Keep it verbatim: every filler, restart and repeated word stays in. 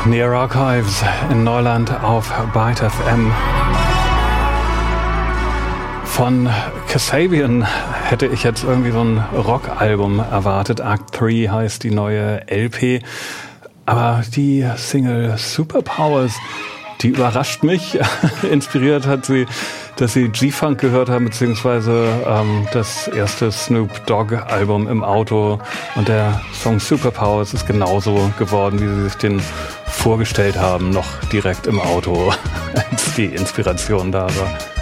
Near Archives in Neuland auf Byte F M. Von Kasabian hätte ich jetzt irgendwie so ein Rockalbum erwartet. Act drei heißt die neue L P. Aber die Single Superpowers, die überrascht mich. Inspiriert hat sie, dass sie G-Funk gehört haben, beziehungsweise ähm, das erste Snoop Dogg-Album im Auto. Und der Song Superpowers ist genauso geworden, wie sie sich den vorgestellt haben, noch direkt im Auto, als die Inspiration da war.